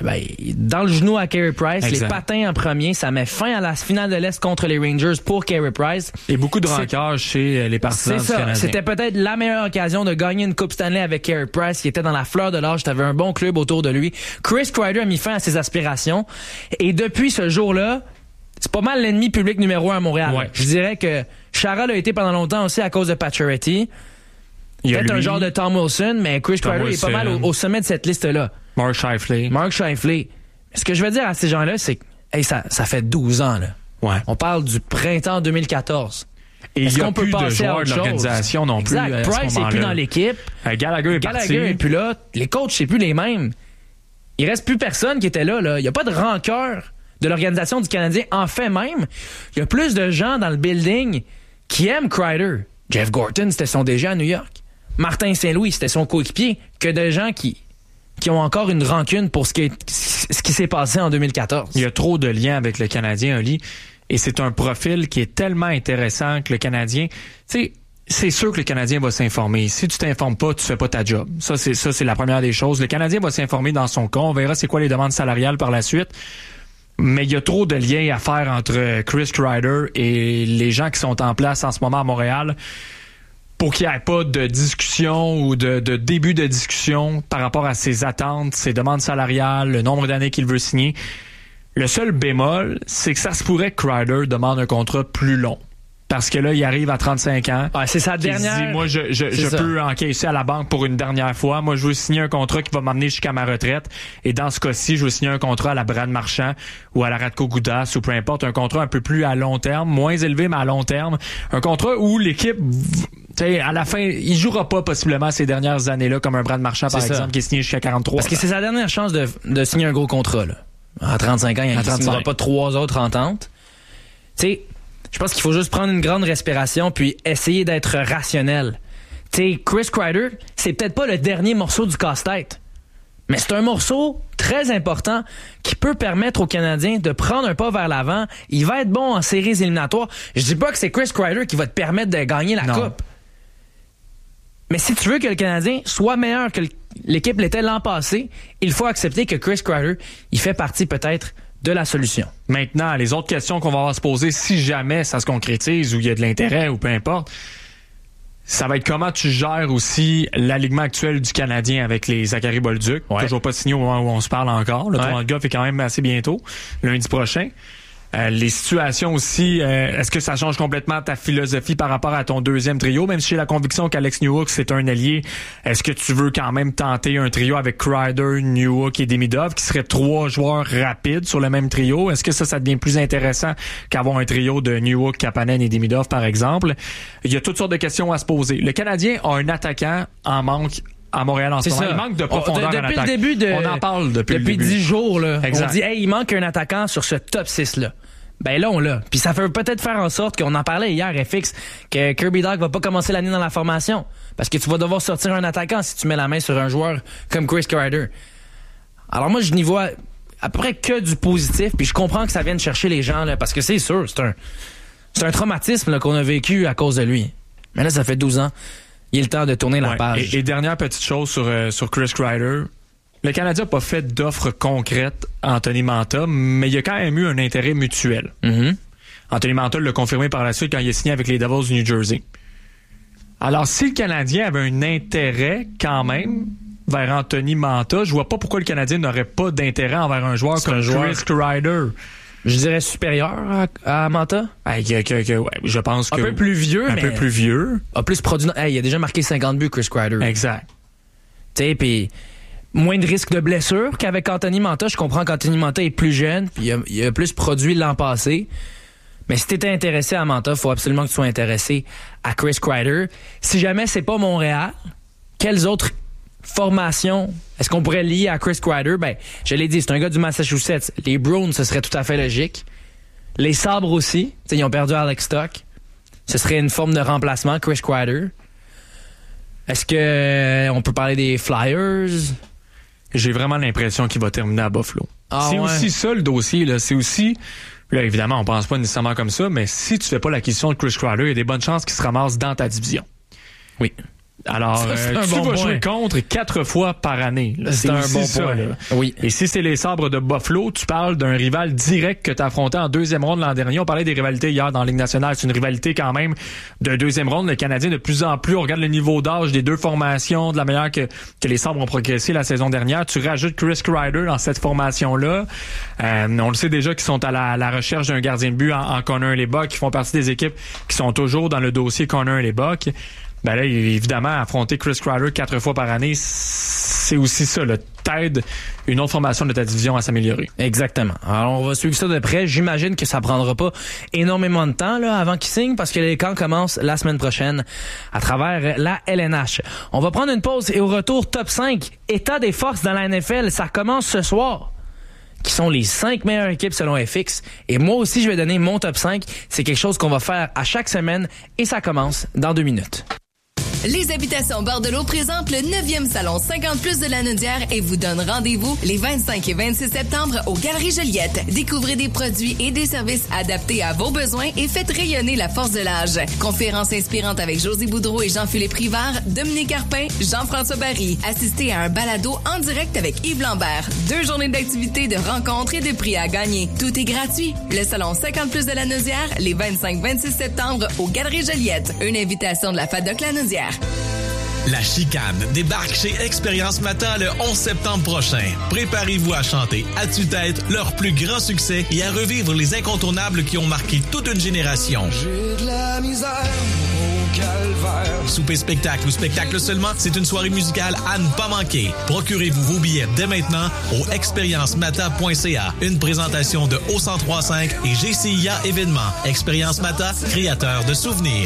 dans le genou à Carey Price, exact. les patins en premier, ça met fin à la finale de l'Est contre les Rangers pour Carey Price. Et beaucoup de rancœur chez les partisans du Canadien. C'était peut-être la meilleure occasion de gagner une Coupe Stanley avec Carey Price, qui était dans la fleur de l'âge, t'avais un bon club autour de lui. Chris Kreider a mis fin à ses aspirations. Et depuis ce jour-là, c'est pas mal l'ennemi public numéro 1 à Montréal. Ouais. Je dirais que Chara l'a été pendant longtemps aussi à cause de Pacioretty. Peut-être un genre de Tom Wilson, mais Chris Kreider est pas mal au sommet de cette liste-là. Mark Scheifele. Ce que je veux dire à ces gens-là, c'est que ça fait 12 ans. Là. Ouais. On parle du printemps 2014. Et il y a plus de joueurs de l'organisation non plus. Exact. Price n'est plus dans l'équipe. Gallagher est parti. Et puis là, les coachs, c'est plus les mêmes. Il reste plus personne qui était là. Il n'y a pas de rancœur de l'organisation du Canadien. En fait même, il y a plus de gens dans le building qui aiment Kreider. Jeff Gorton, c'était son DG à New York. Martin Saint-Louis, c'était son coéquipier. Que de gens qui ont encore une rancune pour ce qui s'est passé en 2014. Il y a trop de liens avec le Canadien, Oli. Et c'est un profil qui est tellement intéressant que le Canadien... Tu sais, c'est sûr que le Canadien va s'informer. Si tu t'informes pas, tu fais pas ta job. Ça, c'est la première des choses. Le Canadien va s'informer dans son cas. On verra c'est quoi les demandes salariales par la suite. Mais il y a trop de liens à faire entre Chris Kreider et les gens qui sont en place en ce moment à Montréal pour qu'il n'y ait pas de discussion ou de début de discussion par rapport à ses attentes, ses demandes salariales, le nombre d'années qu'il veut signer. Le seul bémol, c'est que ça se pourrait que Kreider demande un contrat plus long. Parce que là, il arrive à 35 ans. Ouais, c'est sa dernière. Il se dit, moi, je peux encaisser à la banque pour une dernière fois. Moi, je veux signer un contrat qui va m'amener jusqu'à ma retraite. Et dans ce cas-ci, je veux signer un contrat à la Brad Marchand ou à la Radko Gudas ou peu importe. Un contrat un peu plus à long terme, moins élevé, mais à long terme. Un contrat où l'équipe... T'sais, à la fin, il jouera pas possiblement ces dernières années-là comme un Brad Marchand, par exemple, qui est signé jusqu'à 43. Parce que c'est sa dernière chance de signer un gros contrat. Là. À 35 ans, il ne signera pas 3 autres ententes. Tu sais, je pense qu'il faut juste prendre une grande respiration puis essayer d'être rationnel. Tu sais, Chris Kreider, c'est peut-être pas le dernier morceau du casse-tête. Mais c'est un morceau très important qui peut permettre aux Canadiens de prendre un pas vers l'avant. Il va être bon en séries éliminatoires. Je dis pas que c'est Chris Kreider qui va te permettre de gagner la Coupe. Mais si tu veux que le Canadien soit meilleur que l'équipe l'était l'an passé, il faut accepter que Chris Kreider, il fait partie peut-être de la solution. Maintenant, les autres questions qu'on va avoir à se poser, si jamais ça se concrétise ou il y a de l'intérêt ou peu importe, ça va être comment tu gères aussi l'alignement actuel du Canadien avec les Zachary Bolduc. Ouais. Toujours pas signé au moment où on se parle encore. Le tournoi de golf est quand même assez bientôt, lundi prochain. Les situations aussi, est-ce que ça change complètement ta philosophie par rapport à ton deuxième trio? Même si j'ai la conviction qu'Alex Newhook, c'est un allié, est-ce que tu veux quand même tenter un trio avec Kreider, Newhook et Demidov, qui seraient 3 joueurs rapides sur le même trio? Est-ce que ça devient plus intéressant qu'avoir un trio de Newhook, Kapanen et Demidov, par exemple? Il y a toutes sortes de questions à se poser. Le Canadien a un attaquant en manque à Montréal en ce moment. Il manque de profondeur en attaque. On en parle depuis le début. 10 jours, là. Exact. On dit, hey, il manque un attaquant sur ce top 6-là. Ben là, on l'a. Puis ça peut peut-être faire en sorte qu'on en parlait hier, FX, que Kirby Dach va pas commencer l'année dans la formation. Parce que tu vas devoir sortir un attaquant si tu mets la main sur un joueur comme Chris Kreider. Alors moi, je n'y vois à peu près que du positif. Puis je comprends que ça vienne chercher les gens, là, parce que c'est sûr, c'est un traumatisme là, qu'on a vécu à cause de lui. Mais là, ça fait 12 ans. Il est le temps de tourner la page. Et dernière petite chose sur Chris Kreider. Le Canadien n'a pas fait d'offre concrète à Anthony Mantha, mais il y a quand même eu un intérêt mutuel. Mm-hmm. Anthony Mantha l'a confirmé par la suite quand il a signé avec les Devils du New Jersey. Alors, si le Canadien avait un intérêt quand même vers Anthony Mantha, je vois pas pourquoi le Canadien n'aurait pas d'intérêt envers un joueur comme Chris Kreider. Je dirais supérieur à Mantha. Je pense que... Un peu plus vieux, Un peu plus vieux. A plus produit... il a déjà marqué 50 buts, Chris Kreider. Exact. Tu sais, puis... Moins de risque de blessure qu'avec Anthony Mantha. Je comprends qu'Anthony Mantha est plus jeune, puis il a plus produit l'an passé. Mais si t'étais intéressé à Mantha, il faut absolument que tu sois intéressé à Chris Kreider. Si jamais c'est pas Montréal, quelles autres formations est-ce qu'on pourrait lier à Chris Kreider? Ben, je l'ai dit, c'est un gars du Massachusetts. Les Bruins, ce serait tout à fait logique. Les Sabres aussi. T'sais, ils ont perdu Alex Stock. Ce serait une forme de remplacement, Chris Kreider. Est-ce que on peut parler des Flyers? J'ai vraiment l'impression qu'il va terminer à Buffalo. C'est aussi ça le dossier, là. C'est aussi... Là, évidemment, on pense pas nécessairement comme ça, mais si tu fais pas l'acquisition de Chris Kreider, il y a des bonnes chances qu'il se ramasse dans ta division. Oui. Alors, tu vas jouer contre 4 fois par année. Là. C'est un bon point. Là. Oui. Et si c'est les Sabres de Buffalo, tu parles d'un rival direct que tu as affronté en deuxième ronde l'an dernier. On parlait des rivalités hier dans la Ligue nationale. C'est une rivalité quand même de deuxième ronde. Le Canadien, de plus en plus, on regarde le niveau d'âge des deux formations, de la manière que les Sabres ont progressé la saison dernière. Tu rajoutes Chris Kreider dans cette formation-là. On le sait déjà qu'ils sont à la recherche d'un gardien de but en Connor Hellebuyck, qui font partie des équipes qui sont toujours dans le dossier Connor Hellebuyck. Ben là, évidemment, affronter Chris Kreider 4 fois par année, c'est aussi ça, là, t'aide une autre formation de ta division à s'améliorer. Exactement. Alors, on va suivre ça de près. J'imagine que ça prendra pas énormément de temps là avant qu'ils signent parce que les camps commencent la semaine prochaine à travers la LNH. On va prendre une pause et au retour, top 5, état des forces dans la NFL. Ça commence ce soir. Qui sont les 5 meilleures équipes selon FX. Et moi aussi, je vais donner mon top 5. C'est quelque chose qu'on va faire à chaque semaine et ça commence dans 2 minutes. Les Habitations Bordelot présentent le 9e salon 50+ de la Naudière et vous donne rendez-vous les 25 et 26 septembre aux Galeries Joliette. Découvrez des produits et des services adaptés à vos besoins et faites rayonner la force de l'âge. Conférences inspirantes avec José Boudreau et Jean-Philippe Rivard, Dominique Arpin, Jean-François Barry. Assistez à un balado en direct avec Yves Lambert. 2 journées d'activités, de rencontres et de prix à gagner. Tout est gratuit. Le salon 50+ de la Naudière, les 25-26 septembre aux Galeries Joliette. Une invitation de la FADOC La Naudière. La Chicane débarque chez Expérience Matin le 11 septembre prochain. Préparez-vous à chanter à tue-tête leur plus grand succès et à revivre les incontournables qui ont marqué toute une génération. J'ai de la misère au calvaire. Souper spectacle ou spectacle seulement, c'est une soirée musicale à ne pas manquer. Procurez-vous vos billets dès maintenant au expériencemata.ca. Une présentation de O1035 et GCIA Événements. Expérience Mata, créateur de souvenirs.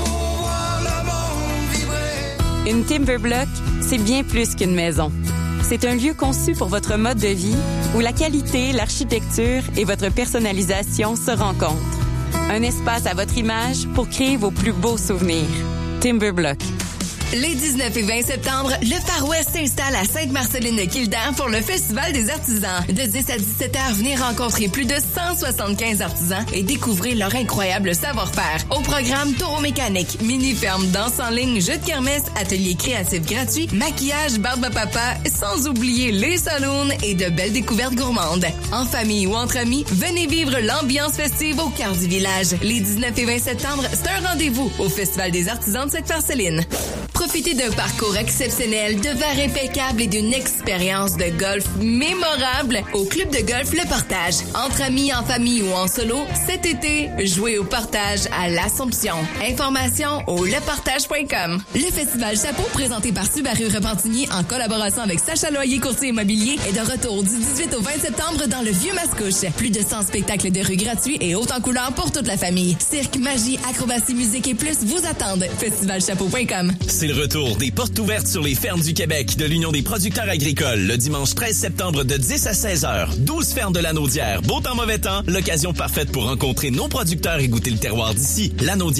Une Timberblock, c'est bien plus qu'une maison. C'est un lieu conçu pour votre mode de vie où la qualité, l'architecture et votre personnalisation se rencontrent. Un espace à votre image pour créer vos plus beaux souvenirs. Timberblock. Les 19 et 20 septembre, le Far West s'installe à Sainte-Marceline-de-Kildare pour le Festival des artisans. De 10 à 17h, venez rencontrer plus de 175 artisans et découvrez leur incroyable savoir-faire. Au programme, taureau mécanique, mini-ferme, danse en ligne, jeux de kermesse, ateliers créatifs gratuits, maquillage, barbe à papa, sans oublier les saloons et de belles découvertes gourmandes. En famille ou entre amis, venez vivre l'ambiance festive au cœur du village. Les 19 et 20 septembre, c'est un rendez-vous au Festival des artisans de Sainte-Marceline. Profitez d'un parcours exceptionnel, de verres impeccables et d'une expérience de golf mémorable au Club de golf Le Portage. Entre amis, en famille ou en solo, cet été, jouez au Portage à l'Assomption. Informations au leportage.com. Le Festival Chapeau, présenté par Subaru Repentigny en collaboration avec Sacha Loyer Courtier Immobilier, est de retour du 18 au 20 septembre dans le Vieux-Mascouche. Plus de 100 spectacles de rue gratuits et haut en couleur pour toute la famille. Cirque, magie, acrobatie, musique et plus vous attendent. Festivalchapeau.com. C'est le retour des portes ouvertes sur les fermes du Québec de l'Union des producteurs agricoles le dimanche 13 septembre de 10 à 16 heures. 12 fermes de la Naudière. Beau temps, mauvais temps, l'occasion parfaite pour rencontrer nos producteurs et goûter le terroir d'ici.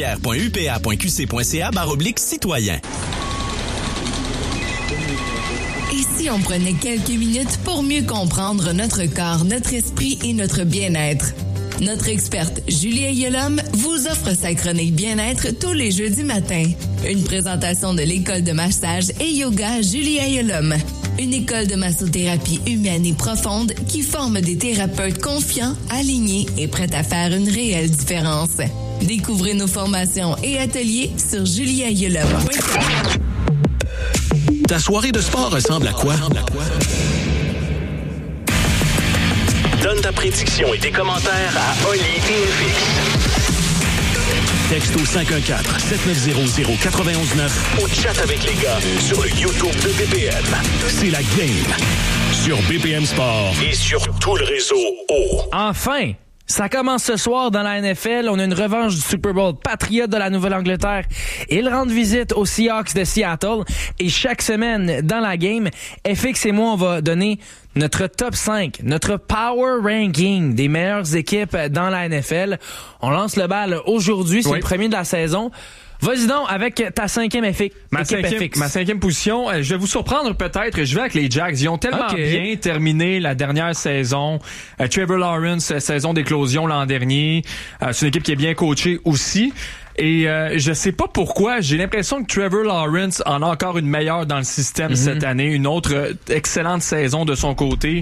lanaudière.upa.qc.ca/citoyen. Et si on prenait quelques minutes pour mieux comprendre notre corps, notre esprit et notre bien-être? Notre experte Julie Ayeulhomme vous offre sa chronique bien-être tous les jeudis matins. Une présentation de l'école de massage et yoga Julie Ayeulhomme. Une école de massothérapie humaine et profonde qui forme des thérapeutes confiants, alignés et prêts à faire une réelle différence. Découvrez nos formations et ateliers sur julieayeulhomme.com. Ta soirée de sport ressemble à quoi? Donne ta prédiction et tes commentaires à Oli TFX. Texte au 514-7900-919 ou chat avec les gars sur le YouTube de BPM. C'est la game sur BPM Sport et sur tout le réseau O. Enfin! Ça commence ce soir dans la NFL. On a une revanche du Super Bowl. Patriots de la Nouvelle-Angleterre. Ils rendent visite aux Seahawks de Seattle. Et chaque semaine, dans la game, FX et moi, on va donner notre top 5, notre power ranking des meilleures équipes dans la NFL. On lance le bal aujourd'hui. C'est le premier de la saison. Vas-y donc avec ta 5e FX. Ma 5e position, je vais vous surprendre peut-être, je vais avec les Jags. Ils ont tellement bien terminé la dernière saison. Trevor Lawrence, saison d'éclosion l'an dernier. C'est une équipe qui est bien coachée aussi. Et je sais pas pourquoi, j'ai l'impression que Trevor Lawrence en a encore une meilleure dans le système cette année, une autre excellente saison de son côté.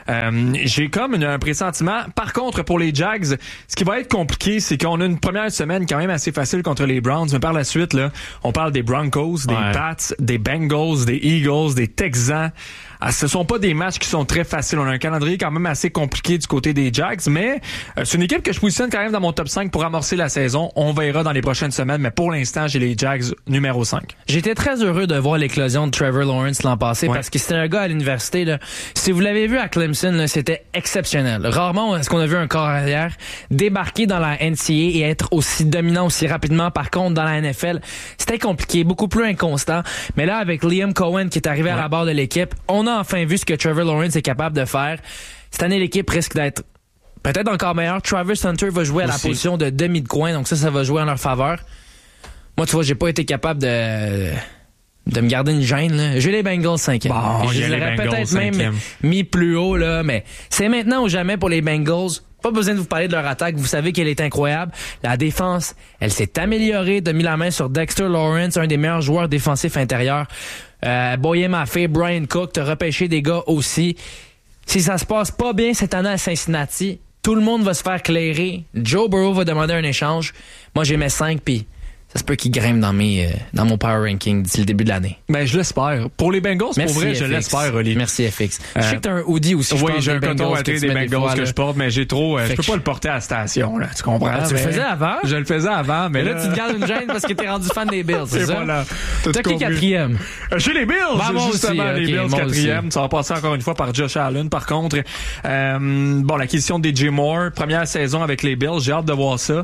J'ai comme un pressentiment. Par contre, pour les Jags, ce qui va être compliqué, c'est qu'on a une première semaine quand même assez facile contre les Browns, mais par la suite, là, on parle des Broncos, des Pats, des Bengals, des Eagles, des Texans. Ce sont pas des matchs qui sont très faciles. On a un calendrier quand même assez compliqué du côté des Jags, mais c'est une équipe que je positionne quand même dans mon top 5 pour amorcer la saison. On verra dans les prochaines semaines, mais pour l'instant, j'ai les Jags numéro 5. J'étais très heureux de voir l'éclosion de Trevor Lawrence l'an passé parce que c'était un gars à l'université. Là. Si vous l'avez vu à Clemson, là, c'était exceptionnel. Rarement est-ce qu'on a vu un corps arrière débarquer dans la NCAA et être aussi dominant aussi rapidement. Par contre, dans la NFL, c'était compliqué, beaucoup plus inconstant. Mais là, avec Liam Cohen qui est arrivé à la barre de l'équipe, on a enfin vu ce que Trevor Lawrence est capable de faire. Cette année, l'équipe risque d'être peut-être encore meilleure. Travis Hunter va jouer à la position de demi de coin, donc ça va jouer en leur faveur. Moi, tu vois, j'ai pas été capable de me garder une gêne. Là. J'ai les Bengals 5e. Bon, je les aurais peut-être même mis plus haut, là, mais c'est maintenant ou jamais pour les Bengals. Pas besoin de vous parler de leur attaque. Vous savez qu'elle est incroyable. La défense, elle s'est améliorée. De mis la main sur Dexter Lawrence, un des meilleurs joueurs défensifs intérieurs. Boye Maffei, Brian Cook, t'as repêché des gars aussi. Si ça se passe pas bien cette année à Cincinnati, tout le monde va se faire clairer. Joe Burrow va demander un échange. Moi, j'ai mes 5, puis ça se peut qu'il grimpe dans mon power ranking d'ici le début de l'année. Ben, je l'espère. Pour les Bengals, merci pour vrai, FX. Je l'espère, Oli. Merci, FX. Je sais que t'as un hoodie aussi. Oui, j'ai un coton à des Bengals que je porte, mais j'ai trop, je peux pas le porter à la station, là. Tu comprends? Tu le faisais avant? Je le faisais avant, mais là, tu te gardes une gêne parce que t'es rendu fan des Bills, c'est ça? Voilà. T'as qui 4e? Chez les Bills! Moi justement, aussi, les Bills 4e. Ça va passer encore une fois par Josh Allen, par contre. L'acquisition de DJ Moore, première saison avec les Bills, j'ai hâte de voir ça.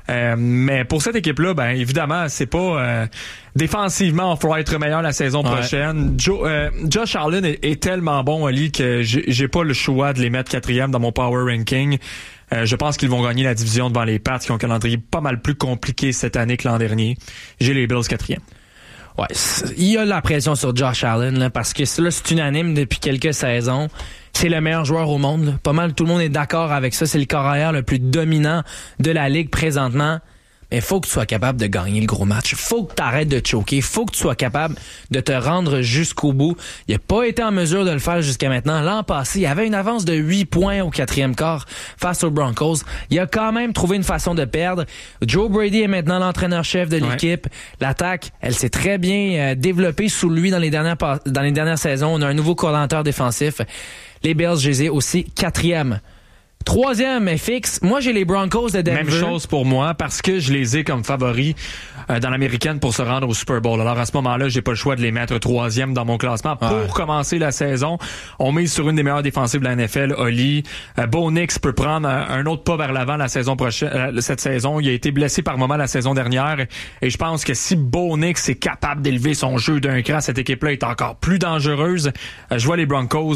Mais pour cette équipe-là, ben évidemment, c'est pas défensivement, il faudra être meilleur la saison prochaine. Josh Allen est tellement bon, Oli, que j'ai pas le choix de les mettre 4e dans mon power ranking. Je pense qu'ils vont gagner la division devant les Pats, qui ont un calendrier pas mal plus compliqué cette année que l'an dernier. J'ai les Bills 4e. Ouais, il y a la pression sur Josh Allen là, parce que là, c'est unanime depuis quelques saisons. C'est le meilleur joueur au monde. Là. Pas mal, tout le monde est d'accord avec ça. C'est le corps arrière le plus dominant de la ligue présentement. Mais faut que tu sois capable de gagner le gros match. Faut que tu arrêtes de choquer. Faut que tu sois capable de te rendre jusqu'au bout. Il n'a pas été en mesure de le faire jusqu'à maintenant. L'an passé, il avait une avance de 8 points au 4e quart face aux Broncos. Il a quand même trouvé une façon de perdre. Joe Brady est maintenant l'entraîneur-chef de l'équipe. L'attaque, elle s'est très bien développée sous lui dans les dernières saisons. On a un nouveau coordinateur défensif. Les Bills, je les ai aussi 4e. 3e FX, moi j'ai les Broncos de Denver. Même chose pour moi, parce que je les ai comme favoris dans l'américaine pour se rendre au Super Bowl. Alors à ce moment-là, j'ai pas le choix de les mettre 3e dans mon classement. Pour commencer la saison, on mise sur une des meilleures défensives de la NFL, Oli. Bo Nix peut prendre un autre pas vers l'avant la saison prochaine, cette saison. Il a été blessé par moment la saison dernière, et je pense que si Bo Nix est capable d'élever son jeu d'un cran, cette équipe-là est encore plus dangereuse. Je vois les Broncos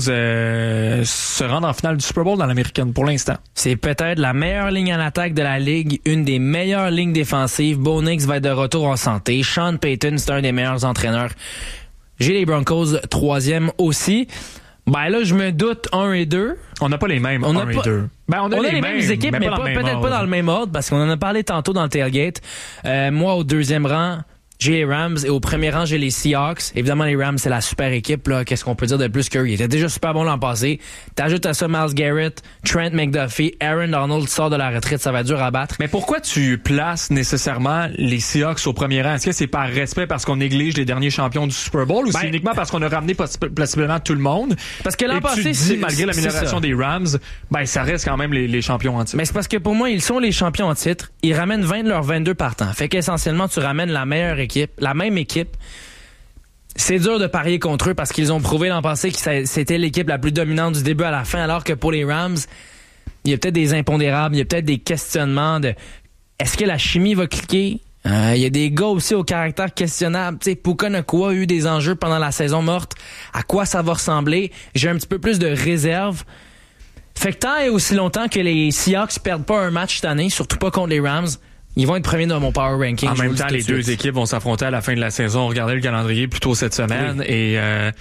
se rendre en finale du Super Bowl dans l'américaine pour l'instant. C'est peut-être la meilleure ligne en attaque de la ligue, une des meilleures lignes défensives. Bo Nix va être de retour en santé. Sean Payton, c'est un des meilleurs entraîneurs. J'ai les Broncos 3e aussi. Ben là, je me doute 1 et 2. On n'a pas les mêmes 1 et 2. Ben, on a les mêmes équipes, mais peut-être pas dans le même ordre, parce qu'on en a parlé tantôt dans le tailgate. Moi, au 2e rang, j'ai les Rams, et au premier rang, j'ai les Seahawks. Évidemment, les Rams, c'est la super équipe, là. Qu'est-ce qu'on peut dire de plus qu'eux? Ils étaient déjà super bons l'an passé. T'ajoutes à ça Myles Garrett, Trent McDuffie, Aaron Donald sort de la retraite, ça va être dur à battre. Mais pourquoi tu places nécessairement les Seahawks au premier rang? Est-ce que c'est par respect parce qu'on néglige les derniers champions du Super Bowl, ou c'est uniquement parce qu'on a ramené possiblement tout le monde? Parce que l'an passé, malgré l'amélioration des Rams, ben, ça reste quand même les champions en titre. Mais c'est parce que pour moi, ils sont les champions en titre. Ils ramènent 20 de leurs 22 partants. Fait qu'essentiellement, tu ramènes la meilleure équipe, la même équipe. C'est dur de parier contre eux parce qu'ils ont prouvé l'an passé que c'était l'équipe la plus dominante du début à la fin, alors que pour les Rams, il y a peut-être des impondérables, il y a peut-être des questionnements de est-ce que la chimie va cliquer? Il y a des gars aussi au caractère questionnable. Tu sais, Puka Nacua a eu des enjeux pendant la saison morte. À quoi ça va ressembler? J'ai un petit peu plus de réserve. Fait que tant et aussi longtemps que les Seahawks perdent pas un match cette année, surtout pas contre les Rams, ils vont être premiers dans mon power ranking. En même temps, les deux équipes vont s'affronter à la fin de la saison. Regardez le calendrier plus tôt cette semaine. Oui. Et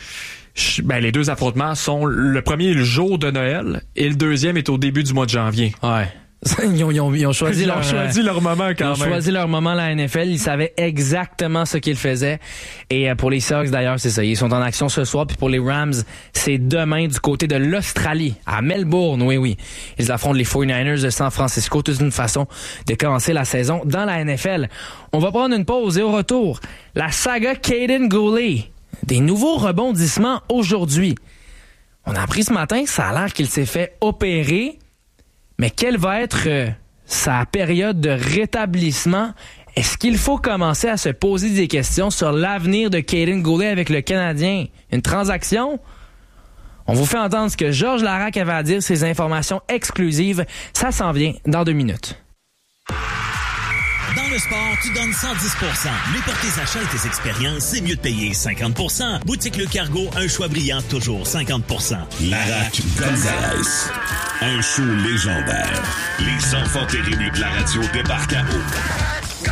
les deux affrontements sont le premier le jour de Noël et le deuxième est au début du mois de janvier. Ouais. Ils ont choisi leur moment quand même. Ils ont choisi leur moment la NFL. Ils savaient exactement ce qu'ils faisaient. Et pour les Seahawks, d'ailleurs, c'est ça. Ils sont en action ce soir. Puis pour les Rams, c'est demain du côté de l'Australie, à Melbourne. Oui. Ils affrontent les 49ers de San Francisco. Toute une façon de commencer la saison dans la NFL. On va prendre une pause et au retour, la saga Caden Goulet. Des nouveaux rebondissements aujourd'hui. On a appris ce matin, ça a l'air qu'il s'est fait opérer. Mais quelle va être sa période de rétablissement? Est-ce qu'il faut commencer à se poser des questions sur l'avenir de Caden Goulet avec le Canadien? Une transaction? On vous fait entendre ce que Georges Laraque avait à dire, ses informations exclusives. Ça s'en vient dans 2 minutes. Dans le sport, tu donnes 110%. Mais pour tes achats et tes expériences, c'est mieux de payer 50%. Boutique Le Cargo, un choix brillant, toujours 50%. Laraque Gonzalez. Un show légendaire. Les enfants terribles de la radio débarquent à eau.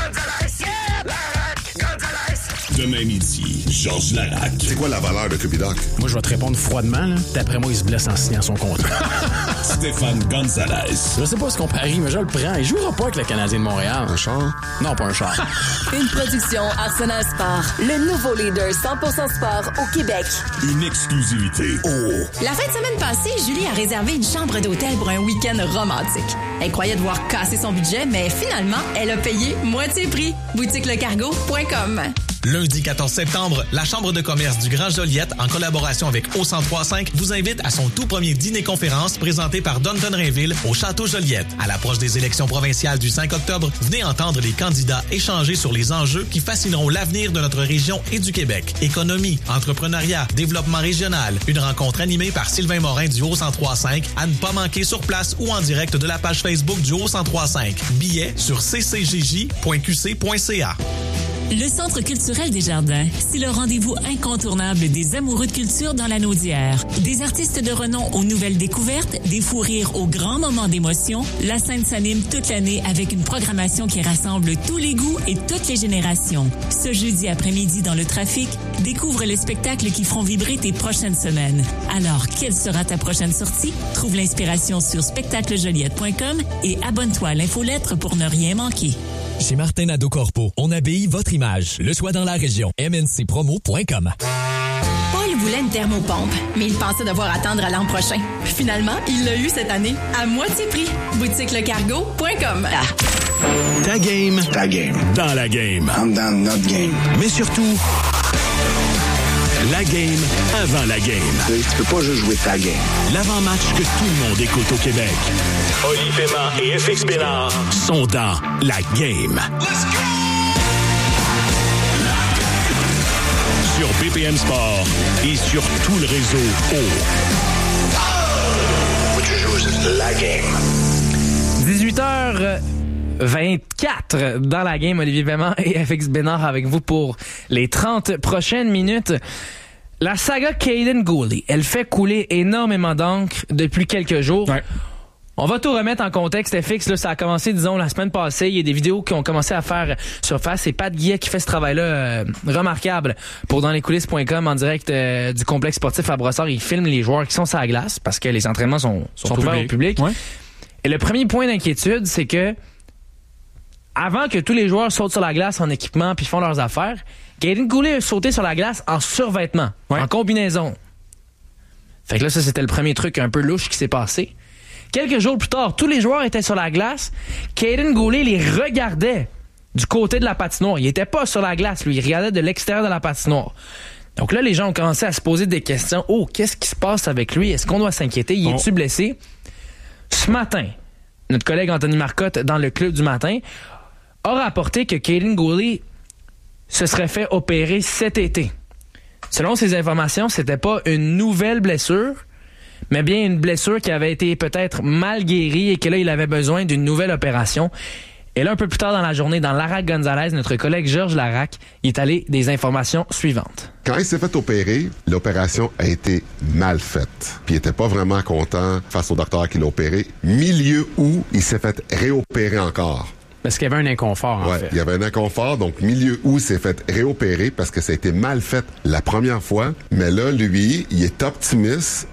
Demain midi, Georges Laraque. C'est quoi la valeur de Cupidoc? Moi, je vais te répondre froidement. Là. D'après moi, il se blesse en signant son contrat. Stéphane Gonzalez. Je sais pas ce qu'on parie, mais je le prends. Il jouera pas avec le Canadien de Montréal. Un char? Non, pas un char. Une production Arsenal Sport. Le nouveau leader 100% sport au Québec. Une exclusivité. La fin de semaine passée, Julie a réservé une chambre d'hôtel pour un week-end romantique. Elle croyait devoir casser son budget, mais finalement, elle a payé moitié prix. BoutiqueLeCargo.com. Lundi 14 septembre, la Chambre de commerce du Grand Joliette, en collaboration avec O1035, vous invite à son tout premier dîner-conférence présenté par Downton Rainville au Château Joliette. À l'approche des élections provinciales du 5 octobre, venez entendre les candidats échanger sur les enjeux qui fascineront l'avenir de notre région et du Québec. Économie, entrepreneuriat, développement régional. Une rencontre animée par Sylvain Morin du O1035 à ne pas manquer sur place ou en direct de la page Facebook du O1035. Billets sur ccjj.qc.ca. Le Centre culturel des Jardins, c'est le rendez-vous incontournable des amoureux de culture dans la Naudière. Des artistes de renom aux nouvelles découvertes, des fous rires aux grands moments d'émotion, la scène s'anime toute l'année avec une programmation qui rassemble tous les goûts et toutes les générations. Ce jeudi après-midi dans le trafic, découvre les spectacles qui feront vibrer tes prochaines semaines. Alors, quelle sera ta prochaine sortie? Trouve l'inspiration sur spectaclejoliette.com et abonne-toi à l'infolettre pour ne rien manquer. Chez Martin Nadeau Corpo, on habille votre image, le choix dans la région. mncpromo.com. Paul voulait une thermopompe, mais il pensait devoir attendre à l'an prochain. Finalement, il l'a eu cette année, à moitié prix. BoutiqueLeCargo.com. Ta game. Ta game. Dans la game. I'm dans notre game. Mais surtout, la game avant la game. Tu peux pas juste jouer ta game. L'avant-match que tout le monde écoute au Québec. Oli Paiement et FX Bénard sont dans la game. Let's go! Sur BPM Sport et sur tout le réseau Faut que tu joues la game. 18h24 dans la game. Olivier Paiement et FX Bénard avec vous pour les 30 prochaines minutes. La saga Caden Goulet, elle fait couler énormément d'encre depuis quelques jours. Ouais. On va tout remettre en contexte, FX. Là, ça a commencé, disons, la semaine passée. Il y a des vidéos qui ont commencé à faire surface. C'est Pat Guillet qui fait ce travail-là remarquable pour danslescoulisses.com en direct du complexe sportif à Brossard. Il filme les joueurs qui sont sur la glace parce que les entraînements sont ouverts au public. Ouais. Et le premier point d'inquiétude, c'est que avant que tous les joueurs sautent sur la glace en équipement puis font leurs affaires, Caden Goulet a sauté sur la glace en survêtement, en combinaison. Fait que là, ça, c'était le premier truc un peu louche qui s'est passé. Quelques jours plus tard, tous les joueurs étaient sur la glace. Caden Goulet les regardait du côté de la patinoire. Il était pas sur la glace, lui. Il regardait de l'extérieur de la patinoire. Donc là, les gens ont commencé à se poser des questions. Oh, qu'est-ce qui se passe avec lui? Est-ce qu'on doit s'inquiéter? Il est-tu blessé? Ce matin, notre collègue Anthony Marcotte, dans le Club du matin, a rapporté que Caden Goulet se serait fait opérer cet été. Selon ses informations, c'était pas une nouvelle blessure, mais bien une blessure qui avait été peut-être mal guérie et que là, il avait besoin d'une nouvelle opération. Et là, un peu plus tard dans la journée, dans Laraque Gonzalez, notre collègue Georges Laraque, il est allé des informations suivantes. Quand il s'est fait opérer, l'opération a été mal faite. Puis il était pas vraiment content face au docteur qui l'a opéré. Milieu où il s'est fait réopérer encore. Parce qu'il y avait un inconfort, en fait. Il y avait un inconfort, donc milieu où il s'est fait réopérer parce que ça a été mal fait la première fois. Mais là, lui, il est optimiste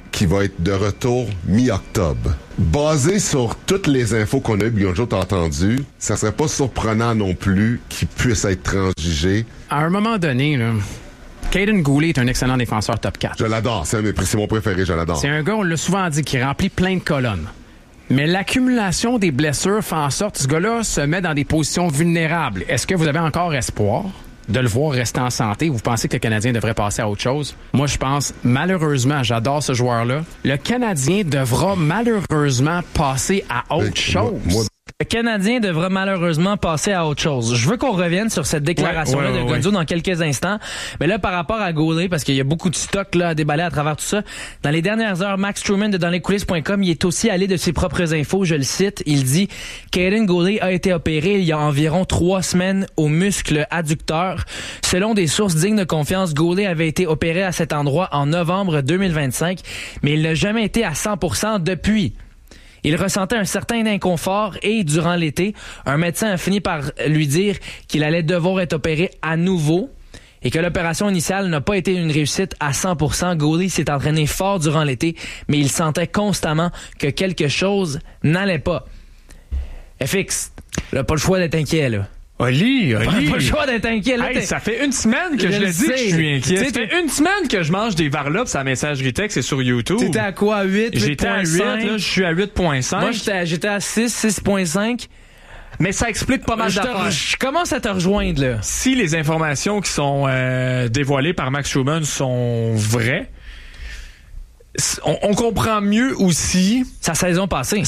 qui va être de retour mi-octobre. Basé sur toutes les infos qu'on a eues, Bianjo t'a entendu, ça serait pas surprenant non plus qu'il puisse être transigé. À un moment donné, là, Caden Goulet est un excellent défenseur top 4. Je l'adore, c'est mon préféré, je l'adore. C'est un gars, on l'a souvent dit, qui remplit plein de colonnes. Mais l'accumulation des blessures fait en sorte que ce gars-là se met dans des positions vulnérables. Est-ce que vous avez encore espoir de le voir rester en santé? Vous pensez que le Canadien devrait passer à autre chose? Moi, je pense, malheureusement, j'adore ce joueur-là. Le Canadien devra malheureusement passer à autre chose. Le Canadien devra malheureusement passer à autre chose. Je veux qu'on revienne sur cette déclaration-là de Gonzo dans quelques instants. Mais là, par rapport à Goulet, parce qu'il y a beaucoup de stock là, à déballer à travers tout ça, dans les dernières heures, Max Truman de danslescoulisses.com, il est aussi allé de ses propres infos. Je le cite. Il dit « Caden Goulet a été opéré il y a environ 3 semaines au muscle adducteur. Selon des sources dignes de confiance, Goulet avait été opéré à cet endroit en novembre 2025, mais il n'a jamais été à 100% depuis. » Il ressentait un certain inconfort et, durant l'été, un médecin a fini par lui dire qu'il allait devoir être opéré à nouveau et que l'opération initiale n'a pas été une réussite à 100%. Goulet s'est entraîné fort durant l'été, mais il sentait constamment que quelque chose n'allait pas. FX, là, pas le choix d'être inquiet, là. Oli. Pas le choix d'être inquiet. Là, hey, ça fait une semaine que je le dis que je suis inquiet. Ça fait une semaine que je mange des varlopes sur la messagerie texte et sur YouTube. T'étais à quoi? 8? J'étais à 8, là, je suis à 8.5. Moi, j'étais à 6.5. Mais ça explique pas mal d'affaires. Je commence à te rejoindre, là. Si les informations qui sont dévoilées par Max Truman sont vraies, on comprend mieux aussi sa saison passée.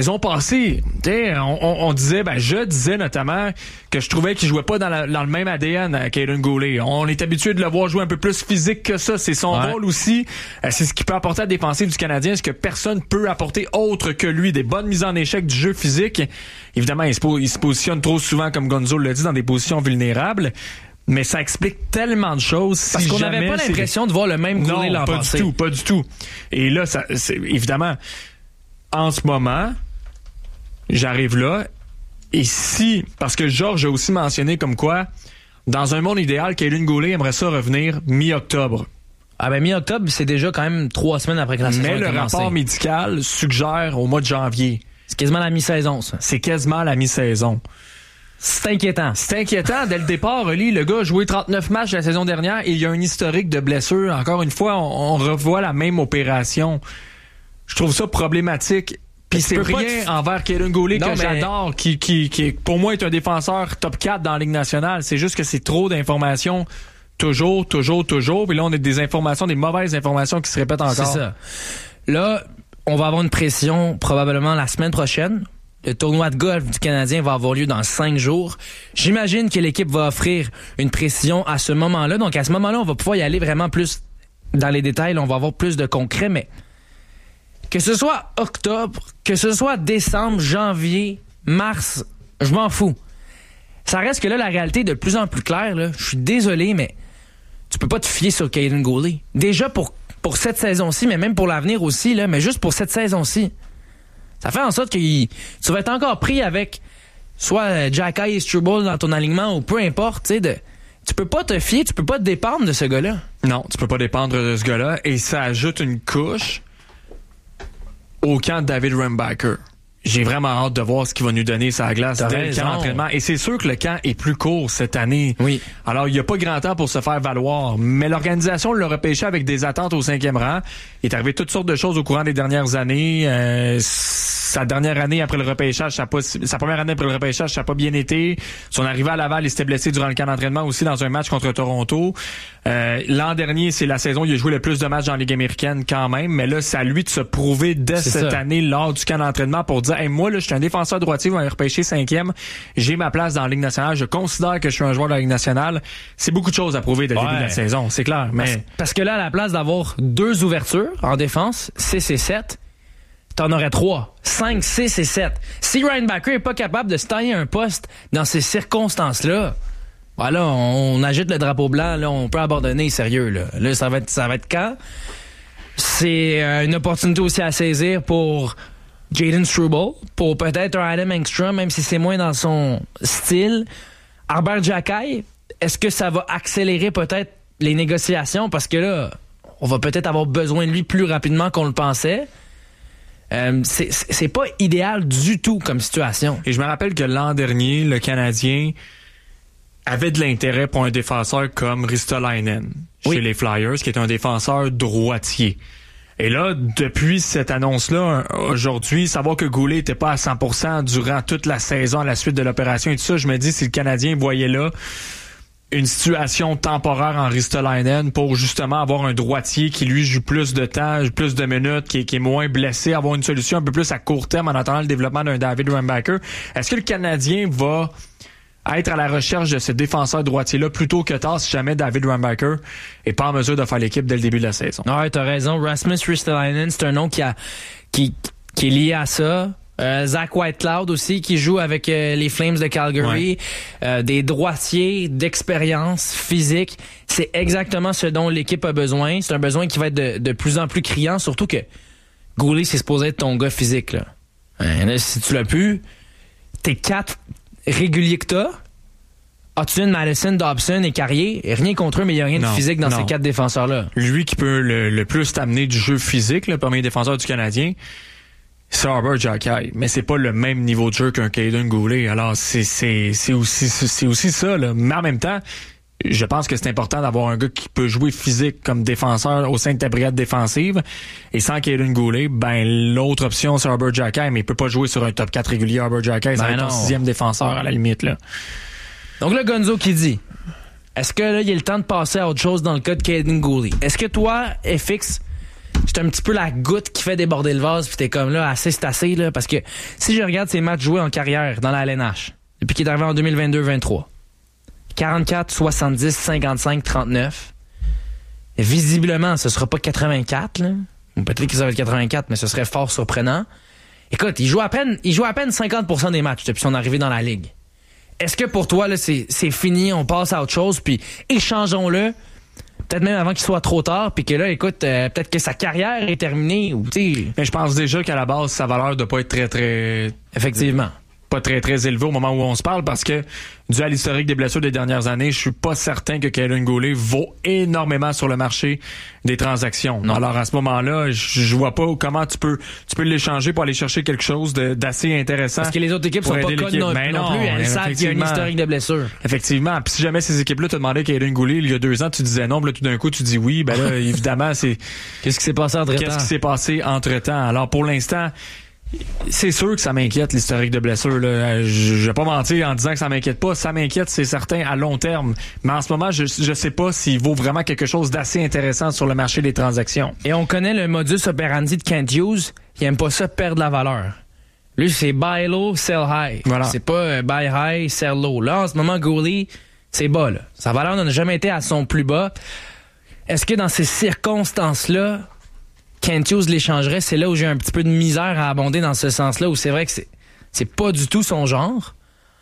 On disait, je disais notamment que je trouvais qu'il jouait pas dans le même ADN à Caden Goulet. On est habitué de le voir jouer un peu plus physique que ça. C'est son rôle aussi. C'est ce qui peut apporter à la défensive du Canadien. Ce que personne peut apporter autre que lui. Des bonnes mises en échec du jeu physique. Évidemment, il se positionne trop souvent, comme Gonzo l'a dit, dans des positions vulnérables. Mais ça explique tellement de choses. Parce qu'on n'avait pas l'impression de voir le même Goulet l'an passé. Non, pas du tout. Et là, c'est évidemment, en ce moment, j'arrive là. Et parce que Georges a aussi mentionné comme quoi, dans un monde idéal, Caden Goulet aimerait ça revenir mi-octobre. Ah ben mi-octobre, c'est déjà quand même 3 semaines après que la saison a commencé. Mais le rapport médical suggère au mois de janvier. C'est quasiment la mi-saison, ça. C'est quasiment la mi-saison. C'est inquiétant. Dès le départ, Oli, le gars a joué 39 matchs la saison dernière et il y a un historique de blessures. Encore une fois, on revoit la même opération. Je trouve ça problématique. Puis c'est rien envers Caden Goulet que j'adore, qui pour moi est un défenseur top 4 dans la Ligue nationale. C'est juste que c'est trop d'informations. Toujours. Puis là, on a des informations, des mauvaises informations qui se répètent encore. C'est ça. Là, on va avoir une pression probablement la semaine prochaine. Le tournoi de golf du Canadien va avoir lieu dans 5 jours. J'imagine que l'équipe va offrir une pression à ce moment-là. Donc, à ce moment-là, on va pouvoir y aller vraiment plus dans les détails. On va avoir plus de concret. Mais que ce soit octobre, que ce soit décembre, janvier, mars, je m'en fous. Ça reste que là, la réalité est de plus en plus claire. Là. Je suis désolé, mais tu peux pas te fier sur Caden Goulet. Déjà pour cette saison-ci, mais même pour l'avenir aussi. Là, mais juste pour cette saison-ci. Ça fait en sorte que tu vas être encore pris avec soit Jacky et Struble dans ton alignement ou peu importe. Tu peux pas te fier, tu peux pas te dépendre de ce gars-là. Non, tu peux pas dépendre de ce gars-là. Et ça ajoute une couche au camp de David Rembacher. J'ai vraiment hâte de voir ce qu'il va nous donner sur la glace dès le camp d'entraînement. Et c'est sûr que le camp est plus court cette année. Oui. Alors, il n'y a pas grand temps pour se faire valoir. Mais l'organisation l'a repêché avec des attentes au 5e rang. Il est arrivé toutes sortes de choses au courant des dernières années. Sa dernière année après le repêchage, sa première année après le repêchage, ça n'a pas bien été. Son arrivée à Laval, il s'était blessé durant le camp d'entraînement aussi dans un match contre Toronto. L'an dernier, c'est la saison où il a joué le plus de matchs dans la Ligue américaine quand même. Mais là, c'est à lui de se prouver dès cette année lors du camp d'entraînement pour dire hey, moi, là, je suis un défenseur droitier, vous m'avez repêché 5e. J'ai ma place dans la Ligue nationale. Je considère que je suis un joueur de la Ligue nationale. C'est beaucoup de choses à prouver dès le début de la saison, c'est clair. Mais parce que là, à la place d'avoir 2 ouvertures en défense, 6 et 7, t'en aurais 3. 5, 6 et 7. Si Ryan Backer est pas capable de se tailler un poste dans ces circonstances-là, voilà, on agite le drapeau blanc, là, on peut abandonner, sérieux. Là, ça va être quand? C'est une opportunité aussi à saisir pour Jaden Struble, pour peut-être un Adam Engstrom, même si c'est moins dans son style. Arber Xhekaj, est-ce que ça va accélérer peut-être les négociations? Parce que là, on va peut-être avoir besoin de lui plus rapidement qu'on le pensait. C'est pas idéal du tout comme situation. Et je me rappelle que l'an dernier, le Canadien avait de l'intérêt pour un défenseur comme Ristolainen chez les Flyers, qui est un défenseur droitier. Et là, depuis cette annonce-là, aujourd'hui, savoir que Goulet était pas à 100% durant toute la saison à la suite de l'opération et tout ça, je me dis si le Canadien voyait là une situation temporaire en Ristolainen pour justement avoir un droitier qui lui joue plus de temps, plus de minutes, qui est moins blessé, avoir une solution un peu plus à court terme en attendant le développement d'un David Reinbacher. Est-ce que le Canadien va être à la recherche de ce défenseur droitier-là plus tôt que tard si jamais David Reinbacher est pas en mesure de faire l'équipe dès le début de la saison? Ouais, t'as raison. Rasmus Ristolainen, c'est un nom qui est lié à ça. Zach Whitecloud aussi, qui joue avec les Flames de Calgary. Ouais. Des droitiers d'expérience physique. C'est exactement ce dont l'équipe a besoin. C'est un besoin qui va être de plus en plus criant, surtout que Goulet, c'est supposé être ton gars physique. Là. Là, si tu l'as plus, tes 4 réguliers que t'as, Hudson, Madison, Dobson et Carrier, rien contre eux, mais il n'y a rien de physique dans ces 4 défenseurs-là. Lui qui peut le plus t'amener du jeu physique, le premier défenseur du Canadien, c'est Arber Xhekaj, mais c'est pas le même niveau de jeu qu'un Kaiden Goulet. Alors c'est aussi ça, là. Mais en même temps, je pense que c'est important d'avoir un gars qui peut jouer physique comme défenseur au sein de ta brigade défensive. Et sans Kaiden Goulet, l'autre option c'est Arber Xhekaj, mais il peut pas jouer sur un top 4 régulier. Arber Xhekaj, ça va être un 6e défenseur à la limite, là. Donc là, Gonzo qui dit, est-ce que là, il y a le temps de passer à autre chose dans le cas de Kaiden Goulet? Est-ce que toi, FX, c'est un petit peu la goutte qui fait déborder le vase, puis t'es comme là, assez c'est assez, là, parce que si je regarde ses matchs joués en carrière dans la LNH, depuis qu'il est arrivé en 2022-23, 44, 70, 55, 39, visiblement, ce sera pas 84, là, ou peut-être que ça va être 84, mais ce serait fort surprenant. Écoute, il joue à peine 50% des matchs depuis son arrivée dans la Ligue. Est-ce que pour toi, là, c'est fini, on passe à autre chose, puis échangeons-le, peut-être même avant qu'il soit trop tard, puis que là, écoute, peut-être que sa carrière est terminée, ou tu sais. Mais je pense déjà qu'à la base, sa valeur doit pas être très, très... Effectivement. Pas très, très élevé au moment où on se parle, parce que dû à l'historique des blessures des dernières années, je suis pas certain que Kaiden Goulet vaut énormément sur le marché des transactions. Non. Alors à ce moment-là, je vois pas comment tu peux l'échanger pour aller chercher quelque chose d'assez intéressant. Parce que les autres équipes sont pas connes non plus. Elles savent qu'il y a un historique de blessures. Effectivement. Puis si jamais ces équipes-là te demandaient Kaiden Goulet il y a 2 ans, tu disais non, puis là tout d'un coup tu dis oui, ben là évidemment c'est... Qu'est-ce qui s'est passé entre-temps? Qu'est-ce qui s'est passé entre-temps? Alors pour l'instant, c'est sûr que ça m'inquiète, l'historique de blessures, là. Je vais pas mentir en disant que ça m'inquiète pas. Ça m'inquiète, c'est certain, à long terme. Mais en ce moment, je sais pas s'il vaut vraiment quelque chose d'assez intéressant sur le marché des transactions. Et on connaît le modus operandi de Kent Hughes. Il aime pas ça perdre la valeur. Lui, c'est buy low, sell high. Voilà. C'est pas buy high, sell low. Là, en ce moment, Goulet, c'est bas, là. Sa valeur n'a jamais été à son plus bas. Est-ce que dans ces circonstances-là, Kent Hughes l'échangerait? C'est là où j'ai un petit peu de misère à abonder dans ce sens-là, où c'est vrai que c'est pas du tout son genre.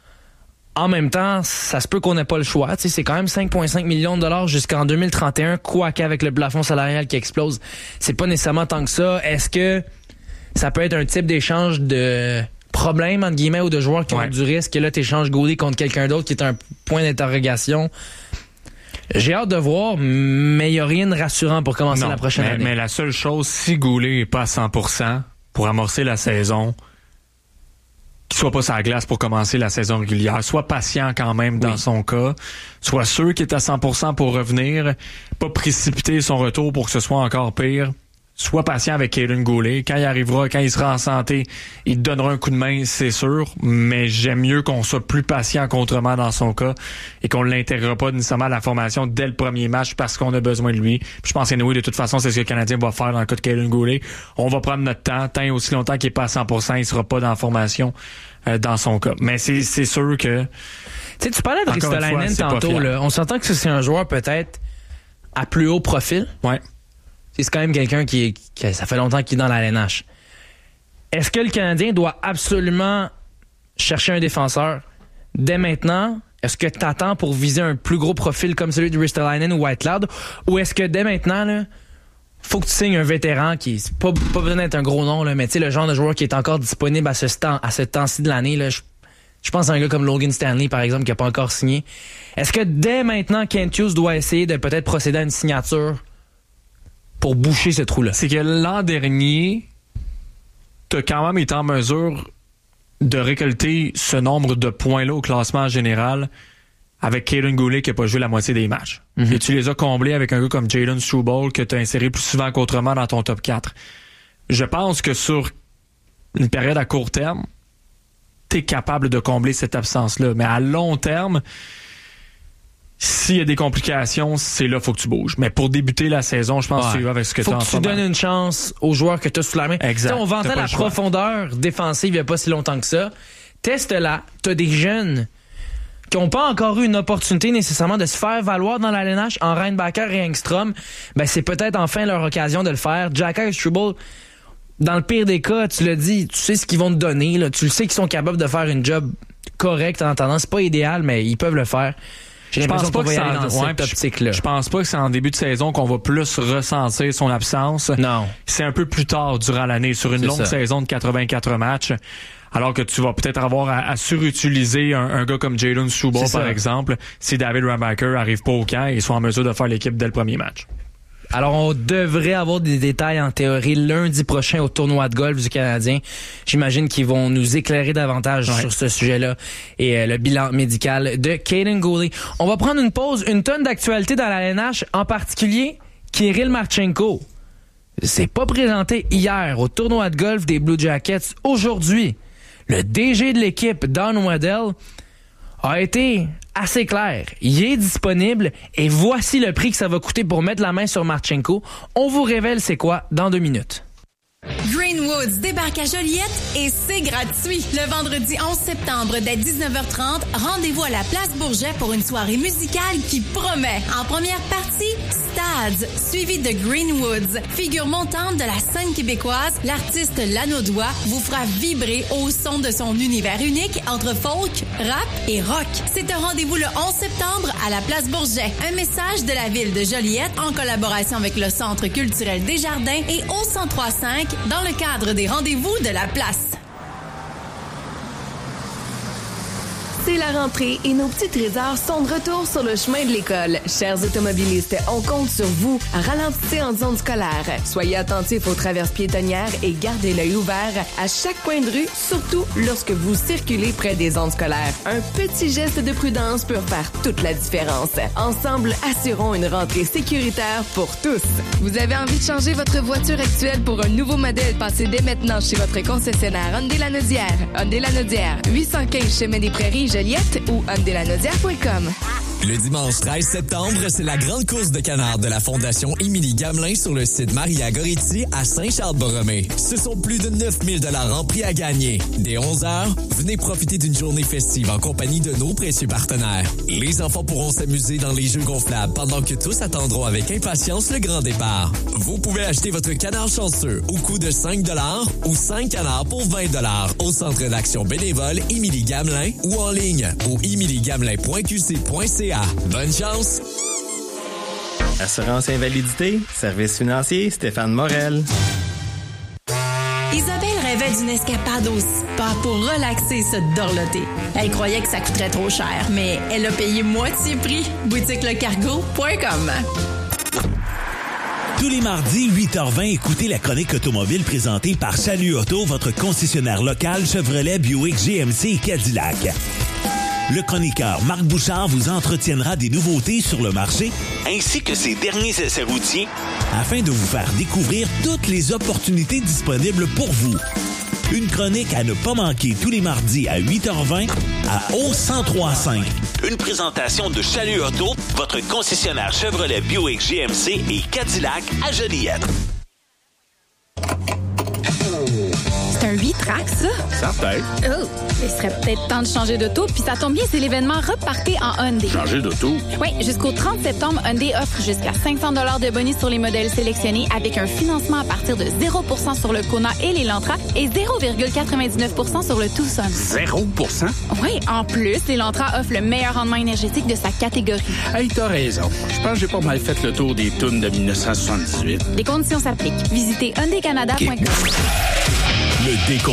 En même temps, ça se peut qu'on n'ait pas le choix. Tu sais, c'est quand même 5,5 millions de dollars jusqu'en 2031, quoique avec le plafond salarial qui explose, c'est pas nécessairement tant que ça. Est-ce que ça peut être un type d'échange de problème, entre guillemets, ou de joueurs qui ont du risque, et là, t'échanges Goulet contre quelqu'un d'autre qui est un point d'interrogation? J'ai hâte de voir, mais il n'y a rien de rassurant pour commencer la prochaine année. Mais la seule chose, si Goulet n'est pas à 100% pour amorcer la saison, qu'il soit pas sur la glace pour commencer la saison régulière, soit patient quand même dans son cas, soit sûr qu'il est à 100% pour revenir, pas précipiter son retour pour que ce soit encore pire. Sois patient avec Kaiden Goulet. Quand il arrivera, quand il sera en santé, il te donnera un coup de main, c'est sûr. Mais j'aime mieux qu'on soit plus patient qu'autrement dans son cas et qu'on ne l'intègre pas nécessairement à la formation dès le premier match parce qu'on a besoin de lui. Puis je pense que de toute façon, c'est ce que le Canadien va faire dans le cas de Kaiden Goulet. On va prendre notre temps. Tant et aussi longtemps qu'il n'est pas à 100%, il sera pas dans la formation dans son cas. Mais c'est sûr que... Tu sais, tu parlais de Ristolainen tantôt. Là. On s'entend que c'est un joueur peut-être à plus haut profil. Ouais. C'est quand même quelqu'un qui ça fait longtemps qu'il est dans la LNH. Est-ce que le Canadien doit absolument chercher un défenseur dès maintenant? Est-ce que tu attends pour viser un plus gros profil comme celui de Ristolainen ou Whitecloud? Ou est-ce que dès maintenant, là, faut que tu signes un vétéran qui est pas besoin d'être un gros nom, là, mais tu sais, le genre de joueur qui est encore disponible à ce temps-ci de l'année, là, je pense à un gars comme Logan Stanley, par exemple, qui n'a pas encore signé. Est-ce que dès maintenant, Kent Hughes doit essayer de peut-être procéder à une signature pour boucher ce trou-là. C'est que l'an dernier, t'as quand même été en mesure de récolter ce nombre de points-là au classement en général avec Kaden Goulet qui n'a pas joué la moitié des matchs. Et tu les as comblés avec un gars comme Jalen Struble que tu as inséré plus souvent qu'autrement dans ton top 4. Je pense que sur une période à court terme, tu es capable de combler cette absence-là. Mais à long terme, s'il y a des complications, c'est là qu'il faut que tu bouges. Mais pour débuter la saison, je pense que tu vas avec ce que tu as en ce moment. Faut que tu donnes une chance aux joueurs que tu as sous la main. Exact. T'sais, on vantait la profondeur défensive il n'y a pas si longtemps que ça. Teste-la. Tu as des jeunes qui n'ont pas encore eu une opportunité nécessairement de se faire valoir dans la LNH en Reinbacher et Engstrom. Ben, c'est peut-être enfin leur occasion de le faire. Xhaka et Struble, dans le pire des cas, tu l'as dit, tu sais ce qu'ils vont te donner. Là. Tu le sais qu'ils sont capables de faire une job correcte en attendant. C'est pas idéal, mais ils peuvent le faire. J'ai l'impression qu'on va y aller dans cette optique-là. Je pense pas que c'est en début de saison qu'on va plus ressentir son absence. Non. C'est un peu plus tard durant l'année, sur une longue saison de 84 matchs. Alors que tu vas peut-être avoir à surutiliser un gars comme Jalen Struble, par exemple, si David Reinbacher arrive pas au camp et soit en mesure de faire l'équipe dès le premier match. Alors, on devrait avoir des détails en théorie lundi prochain au tournoi de golf du Canadien. J'imagine qu'ils vont nous éclairer davantage sur ce sujet-là et le bilan médical de Kaden Goulet. On va prendre une pause, une tonne d'actualités dans la LNH, en particulier Kirill Marchenko. C'est pas présenté hier au tournoi de golf des Blue Jackets. Aujourd'hui, le DG de l'équipe, Don Waddell, a été assez clair. Il est disponible et voici le prix que ça va coûter pour mettre la main sur Marchenko. On vous révèle c'est quoi dans 2 minutes. Greenwoods débarque à Joliette et c'est gratuit. Le vendredi 11 septembre dès 19h30, rendez-vous à la Place Bourget pour une soirée musicale qui promet. En première partie, Stads, suivi de Greenwoods. Figure montante de la scène québécoise, l'artiste Lanaudois vous fera vibrer au son de son univers unique entre folk, rap et rock. C'est un rendez-vous le 11 septembre à la Place Bourget. Un message de la ville de Joliette en collaboration avec le Centre culturel Desjardins et au 103.5 dans le cadre des rendez-vous de la place. C'est la rentrée et nos petits trésors sont de retour sur le chemin de l'école. Chers automobilistes, on compte sur vous. Ralentissez en zone scolaire. Soyez attentifs aux traverses piétonnières et gardez l'œil ouvert à chaque coin de rue, surtout lorsque vous circulez près des zones scolaires. Un petit geste de prudence peut faire toute la différence. Ensemble, assurons une rentrée sécuritaire pour tous. Vous avez envie de changer votre voiture actuelle pour un nouveau modèle? Passez dès maintenant chez votre concessionnaire Hyundai Lanaudière. Hyundai Lanaudière, 815 Chemin des Prairies, Joliette ou hyundailanaudière.com. Le dimanche 13 septembre, c'est la grande course de canard de la Fondation Émilie Gamelin sur le site Maria Goretti à Saint-Charles-Borromée. Ce sont plus de 9000 $ en prix à gagner. Dès 11h, venez profiter d'une journée festive en compagnie de nos précieux partenaires. Les enfants pourront s'amuser dans les jeux gonflables pendant que tous attendront avec impatience le grand départ. Vous pouvez acheter votre canard chanceux au coût de 5 $ ou 5 canards pour 20 $ au centre d'action bénévole Émilie Gamelin ou en ligne au emiliegamelin.qc.ca. Bonne chance! Assurance invalidité, service financier, Stéphane Morel. Isabelle rêvait d'une escapade au spa pour relaxer et se dorloter. Elle croyait que ça coûterait trop cher, mais elle a payé moitié prix. boutiquelecargo.com. Tous les mardis, 8h20, écoutez la chronique automobile présentée par Salut Auto, votre concessionnaire local Chevrolet, Buick, GMC et Cadillac. Le chroniqueur Marc Bouchard vous entretiendra des nouveautés sur le marché ainsi que ses derniers essais routiers afin de vous faire découvrir toutes les opportunités disponibles pour vous. Une chronique à ne pas manquer tous les mardis à 8h20 à O1035. Une présentation de Chalut Auto, votre concessionnaire Chevrolet, Buick, GMC et Cadillac à Joliette. C'est un 8-track, ça? Certain. Oh, il serait peut-être temps de changer d'auto. Puis ça tombe bien, c'est l'événement Repartez en Hyundai. Changer d'auto? Oui, jusqu'au 30 septembre, Hyundai offre jusqu'à 500 $ de bonus sur les modèles sélectionnés avec un financement à partir de 0% sur le Kona et l'Elantra et 0,99% sur le Tucson. 0%? Oui, en plus, l'Elantra offre le meilleur rendement énergétique de sa catégorie. Hey, t'as raison. Je pense que j'ai pas mal fait le tour des tunes de 1978. Les conditions s'appliquent. Visitez hyundaicanada.com. Le